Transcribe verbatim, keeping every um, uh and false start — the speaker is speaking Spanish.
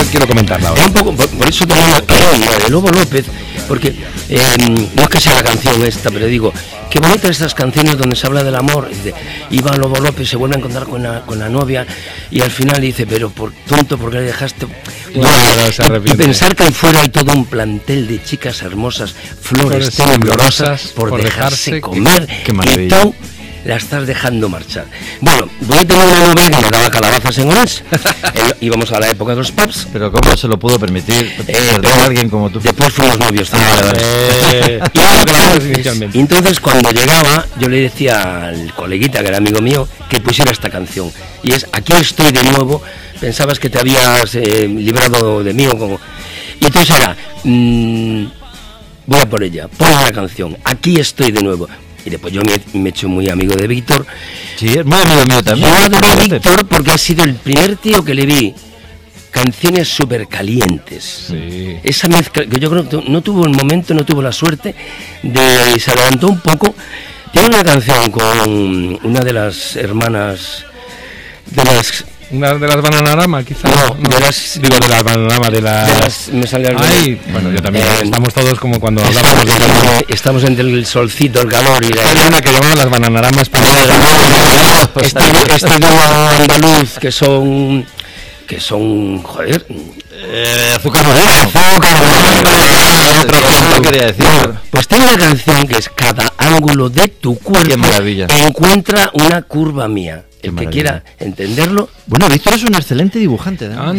quiero comentarla ahora. Es un poco, por, por eso tengo la de Lobo López, porque eh, no es que sea la canción esta, pero digo, qué bonitas estas canciones donde se habla del amor. Dice, iba Lobo López, se vuelve a encontrar con la, con la novia y al final dice, pero por tonto, ¿por qué le dejaste? Claro, se arrepiente. Y pensar que ahí fuera hay todo un plantel de chicas hermosas, flores, Flores temblorosas, por, por dejarse, dejarse comer, qué, qué maravilla. y tú la estás dejando marchar. Bueno, voy a tener una novia que me daba calabazas en Orense. eh, íbamos a la época de los pubs. Pero ¿cómo se lo pudo permitir Eh, perder a alguien como tú? Después fuimos novios también. Eh, Y entonces, y entonces cuando llegaba yo le decía al coleguita que era amigo mío que pusiera esta canción y es Aquí estoy de nuevo, pensabas que te habías eh, librado de mí o como... y entonces era mmm, voy a por ella, pon la canción Aquí estoy de nuevo. Y después yo me, me he hecho muy amigo de Víctor. Sí, es muy amigo mío también. Yo adoro a Víctor porque ha sido el primer tío que le vi canciones súper calientes. Sí. Esa mezcla, que yo creo que no tuvo el momento, no tuvo la suerte de... Se adelantó un poco. Tiene una canción con una de las hermanas... De las... Una de las Bananarama, quizás. No, no, de las... Digo, de las Bananarama, de las... De las me sale algo. Ay, bueno, yo también. Eh, estamos todos como cuando Estamos, hablamos de... estamos, estamos entre el solcito, el calor y la... Hay una que llamaban las Bananarama españolas. Este, este idioma andaluz que son... Que son... Joder... Eh, azúcar moreno. Azúcar moreno. No quería decir. Pues tiene una canción que es Cada ángulo de tu cuerpo. Qué maravilla. Encuentra una curva mía. Qué El que maravilla. quiera entenderlo. Bueno, Víctor es un excelente dibujante, ¿no?